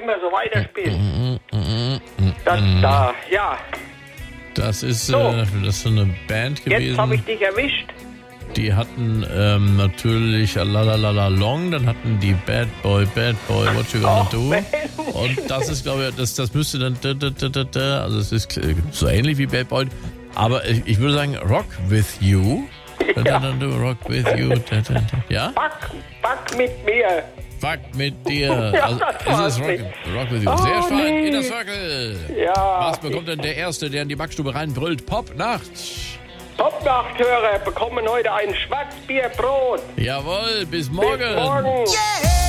immer so weiterspielen. Ja. Das ist so eine Band gewesen. Jetzt habe ich dich erwischt. Die hatten natürlich La La La La Long, dann hatten die Bad Boy, What You Gonna Do. Mensch. Und das ist, glaube ich, das müsste dann, also es ist so ähnlich wie Bad Boy, aber ich würde sagen Rock With You. Ja. Rock With You. Ja? Back mit mir. Fuck mit dir. Ja, Also, das es ist war's Rock With You. Sehr Oh, stark. nee. Inner Circle. Ja. Was bekommt denn der Erste, der in die Backstube reinbrüllt? Popnacht. Top-Nachthörer bekommen heute ein Schwarzbierbrot. Jawohl, bis morgen. Bis morgen. Yeah!